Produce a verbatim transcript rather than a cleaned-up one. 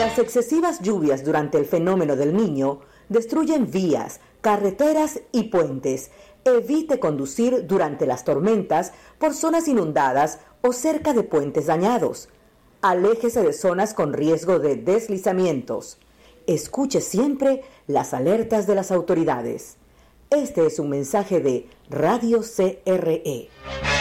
Las excesivas lluvias durante el fenómeno del Niño destruyen vías, carreteras y puentes. Evite conducir durante las tormentas por zonas inundadas o cerca de puentes dañados. Aléjese de zonas con riesgo de deslizamientos. Escuche siempre las alertas de las autoridades. Este es un mensaje de Radio C R E.